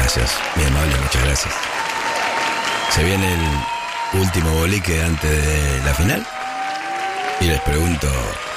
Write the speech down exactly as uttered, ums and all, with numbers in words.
Gracias, mi amable, muchas gracias. Se viene el último boliche antes de la final y les pregunto,